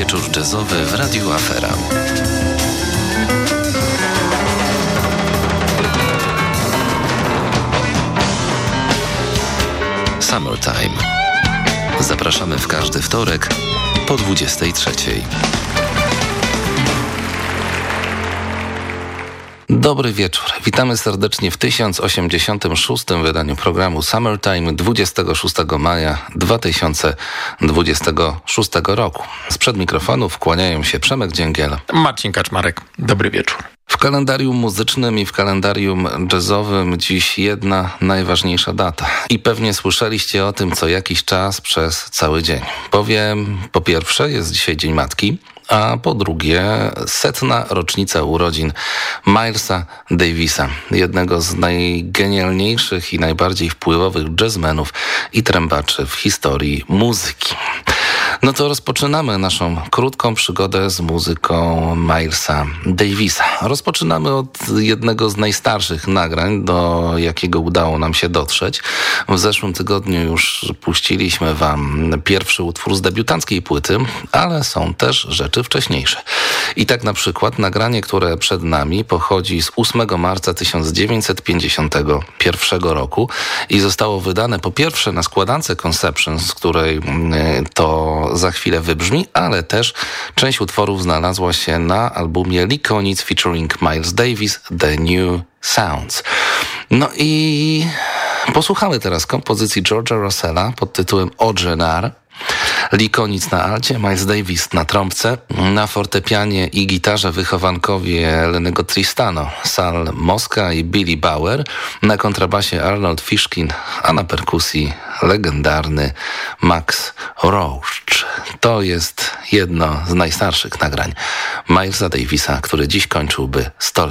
Wieczór jazzowy w Radiu Afera. Summertime. Zapraszamy w każdy wtorek po 23:00. Dobry wieczór. Witamy serdecznie w 1086. wydaniu programu Summertime 26 maja 2026 roku. Sprzed mikrofonów kłaniają się Przemek Dzięgiel, Marcin Kaczmarek. Dobry wieczór. W kalendarium muzycznym i w kalendarium jazzowym dziś jedna najważniejsza data. I pewnie słyszeliście o tym co jakiś czas przez cały dzień. Bowiem po pierwsze jest dzisiaj Dzień Matki, a po drugie 100. rocznica urodzin Milesa Davisa, jednego z najgenialniejszych i najbardziej wpływowych jazzmenów i trębaczy w historii muzyki. No to rozpoczynamy naszą krótką przygodę z muzyką Milesa Davisa. Rozpoczynamy od jednego z najstarszych nagrań, do jakiego udało nam się dotrzeć. W zeszłym tygodniu już puściliśmy wam pierwszy utwór z debiutanckiej płyty, ale są też rzeczy wcześniejsze. I tak na przykład nagranie, które przed nami, pochodzi z 8 marca 1951 roku i zostało wydane po pierwsze na składance Conception, z której to za chwilę wybrzmi, ale też część utworów znalazła się na albumie Lee Konitz featuring Miles Davis, The New Sounds. No i posłuchamy teraz kompozycji George'a Russella pod tytułem Ogenar. Lee Konitz na alcie, Miles Davis na trąbce, na fortepianie i gitarze wychowankowie Lennego Tristano, Sal Moska i Billy Bauer, na kontrabasie Arnold Fishkin, a na perkusji legendarny Max Roach. To jest jedno z najstarszych nagrań Milesa Davisa, który dziś kończyłby 100 lat.